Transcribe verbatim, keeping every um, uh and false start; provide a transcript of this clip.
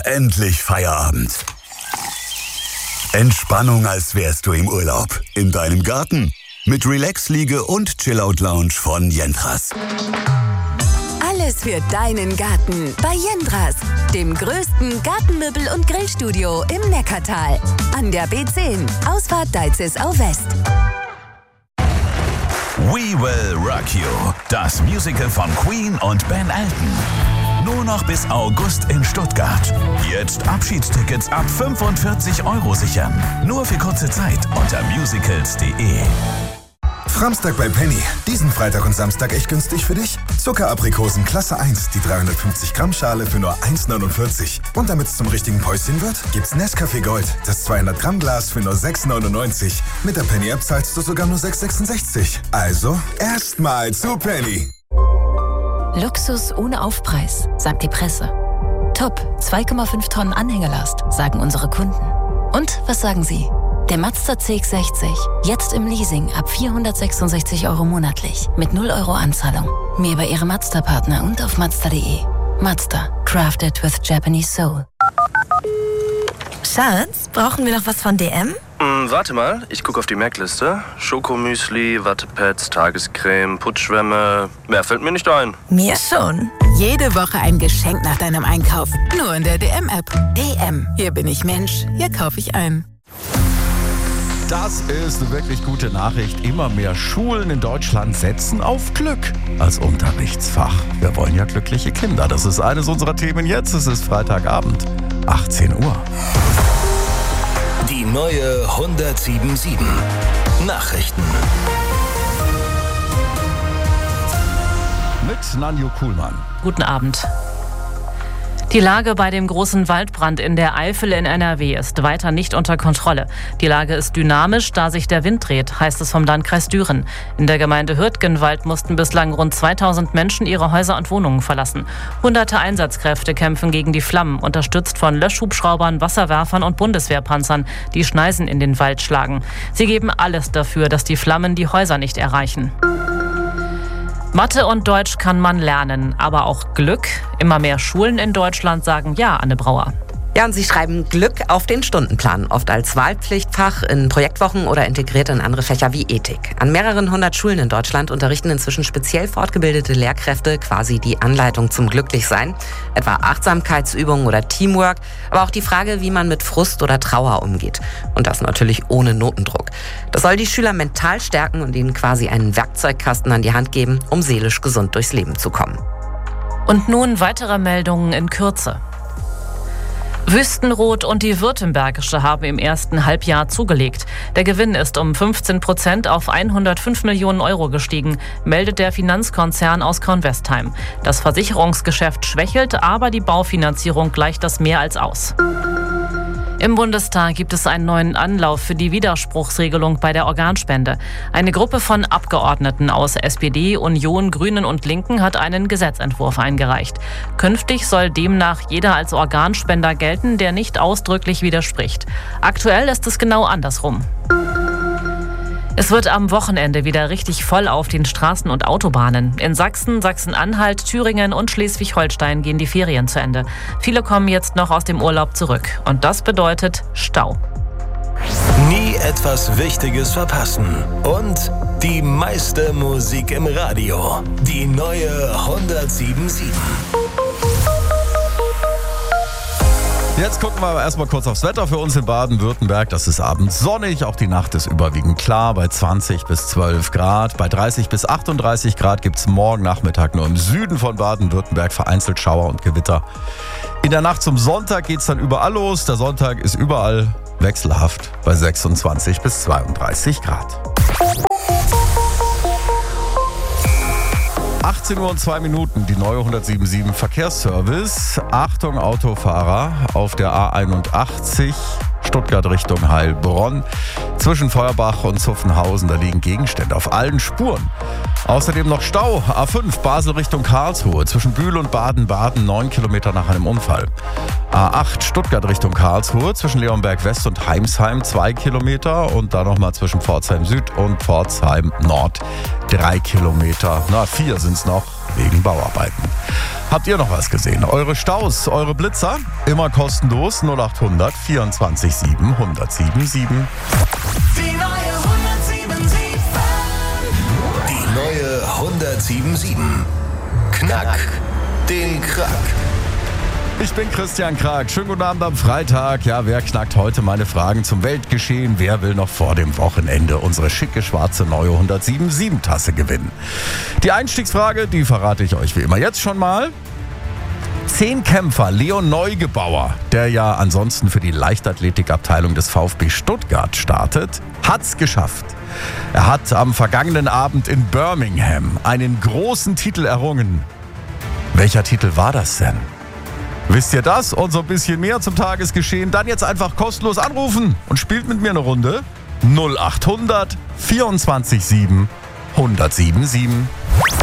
endlich Feierabend. Entspannung, als wärst du im Urlaub. In deinem Garten. Mit Relax-Liege und Chillout-Lounge von Jendras. Alles für deinen Garten bei Jendras, dem größten Gartenmöbel- und Grillstudio im Neckartal. An der B zehn, Ausfahrt Deizisau West. We Will Rock You, das Musical von Queen und Ben Elton. Nur noch bis August in Stuttgart. Jetzt Abschiedstickets ab fünfundvierzig Euro sichern. Nur für kurze Zeit unter musicals punkt de. Framstag bei Penny. Diesen Freitag und Samstag echt günstig für dich. Zuckeraprikosen Klasse eins, die dreihundertfünfzig Gramm Schale für nur eins neunundvierzig. Und damit es zum richtigen Päuschen wird, gibt's Nescafé Gold, das zweihundert Gramm Glas für nur sechs neunundneunzig. Mit der Penny App zahlst du sogar nur sechs sechsundsechzig. Also erstmal zu Penny. Luxus ohne Aufpreis, sagt die Presse. Top, zwei Komma fünf Tonnen Anhängelast, sagen unsere Kunden. Und was sagen Sie? Der Mazda C X sechzig, jetzt im Leasing ab vierhundertsechsundsechzig Euro monatlich, mit null Euro Anzahlung. Mehr bei Ihrem Mazda-Partner und auf mazda punkt de. Mazda, crafted with Japanese soul. Schatz, brauchen wir noch was von D M? Mm, warte mal, ich gucke auf die Merkliste. Schokomüsli, Wattepads, Tagescreme, Putzschwämme. Mehr fällt mir nicht ein. Mir schon. Jede Woche ein Geschenk nach deinem Einkauf. Nur in der D M-App. D M. Hier bin ich Mensch. Hier kaufe ich ein. Das ist eine wirklich gute Nachricht. Immer mehr Schulen in Deutschland setzen auf Glück als Unterrichtsfach. Wir wollen ja glückliche Kinder. Das ist eines unserer Themen jetzt. Es ist Freitagabend, achtzehn Uhr. Die neue hundertsieben Komma sieben Nachrichten. Mit Nanju Kuhlmann. Guten Abend. Die Lage bei dem großen Waldbrand in der Eifel in N R W ist weiter nicht unter Kontrolle. Die Lage ist dynamisch, da sich der Wind dreht, heißt es vom Landkreis Düren. In der Gemeinde Hürtgenwald mussten bislang rund zweitausend Menschen ihre Häuser und Wohnungen verlassen. Hunderte Einsatzkräfte kämpfen gegen die Flammen, unterstützt von Löschhubschraubern, Wasserwerfern und Bundeswehrpanzern, die Schneisen in den Wald schlagen. Sie geben alles dafür, dass die Flammen die Häuser nicht erreichen. Mathe und Deutsch kann man lernen, aber auch Glück. Immer mehr Schulen in Deutschland sagen ja, Anne Brauer. Ja, und sie schreiben Glück auf den Stundenplan, oft als Wahlpflichtfach in Projektwochen oder integriert in andere Fächer wie Ethik. An mehreren hundert Schulen in Deutschland unterrichten inzwischen speziell fortgebildete Lehrkräfte quasi die Anleitung zum Glücklichsein, etwa Achtsamkeitsübungen oder Teamwork, aber auch die Frage, wie man mit Frust oder Trauer umgeht. Und das natürlich ohne Notendruck. Das soll die Schüler mental stärken und ihnen quasi einen Werkzeugkasten an die Hand geben, um seelisch gesund durchs Leben zu kommen. Und nun weitere Meldungen in Kürze. Wüstenrot und die Württembergische haben im ersten Halbjahr zugelegt. Der Gewinn ist um fünfzehn Prozent auf hundertfünf Millionen Euro gestiegen, meldet der Finanzkonzern aus Kornwestheim. Das Versicherungsgeschäft schwächelt, aber die Baufinanzierung gleicht das mehr als aus. Im Bundestag gibt es einen neuen Anlauf für die Widerspruchsregelung bei der Organspende. Eine Gruppe von Abgeordneten aus S P D, Union, Grünen und Linken hat einen Gesetzentwurf eingereicht. Künftig soll demnach jeder als Organspender gelten, der nicht ausdrücklich widerspricht. Aktuell ist es genau andersrum. Es wird am Wochenende wieder richtig voll auf den Straßen und Autobahnen. In Sachsen, Sachsen-Anhalt, Thüringen und Schleswig-Holstein gehen die Ferien zu Ende. Viele kommen jetzt noch aus dem Urlaub zurück. Und das bedeutet Stau. Nie etwas Wichtiges verpassen. Und die meiste Musik im Radio. Die neue hundertsieben Komma sieben. Jetzt gucken wir aber erstmal kurz aufs Wetter für uns in Baden-Württemberg. Das ist abends sonnig, auch die Nacht ist überwiegend klar bei zwanzig bis zwölf Grad. Bei dreißig bis achtunddreißig Grad gibt es morgen Nachmittag nur im Süden von Baden-Württemberg vereinzelt Schauer und Gewitter. In der Nacht zum Sonntag geht es dann überall los. Der Sonntag ist überall wechselhaft bei sechsundzwanzig bis zweiunddreißig Grad. achtzehn Uhr und zwei Minuten, die neue hundertsieben Komma sieben Verkehrsservice. Achtung Autofahrer auf der A einundachtzig, Stuttgart Richtung Heilbronn. Zwischen Feuerbach und Zuffenhausen, da liegen Gegenstände auf allen Spuren. Außerdem noch Stau, A fünf, Basel Richtung Karlsruhe. Zwischen Bühl und Baden-Baden, neun Kilometer nach einem Unfall. A acht, Stuttgart Richtung Karlsruhe. Zwischen Leonberg West und Heimsheim, zwei Kilometer. Und dann nochmal zwischen Pforzheim Süd und Pforzheim Nord, drei Kilometer. Na, vier sind es noch, wegen Bauarbeiten. Habt ihr noch was gesehen? Eure Staus, eure Blitzer? Immer kostenlos. null acht hundert vierundzwanzig sieben hundertsieben sieben. Die neue hundertsieben sieben. Die neue hundertsieben sieben. Knack den Krack. Ich bin Christian Krag. Schönen guten Abend am Freitag. Ja, wer knackt heute meine Fragen zum Weltgeschehen? Wer will noch vor dem Wochenende unsere schicke schwarze neue hundertsieben sieben Tasse gewinnen? Die Einstiegsfrage, die verrate ich euch wie immer jetzt schon mal. Zehnkämpfer Leon Neugebauer, der ja ansonsten für die Leichtathletikabteilung des VfB Stuttgart startet, hat's geschafft. Er hat am vergangenen Abend in Birmingham einen großen Titel errungen. Welcher Titel war das denn? Wisst ihr das und so ein bisschen mehr zum Tagesgeschehen? Dann jetzt einfach kostenlos anrufen und spielt mit mir eine Runde. null acht hundert vierundzwanzig sieben hundertsieben sieben.